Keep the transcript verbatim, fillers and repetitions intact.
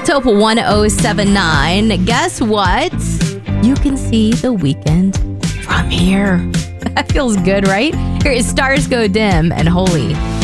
Top one oh seven nine. Guess what? You can see the weekend from here. That feels good, right? Here is Stars Go Dim and Holy.